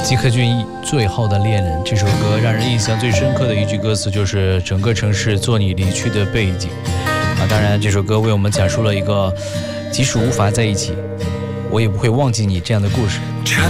吉克隽逸《最后的恋人》这首歌让人印象最深刻的一句歌词就是整个城市做你离去的背景当然这首歌为我们讲述了一个即使无法在一起我也不会忘记你这样的故事。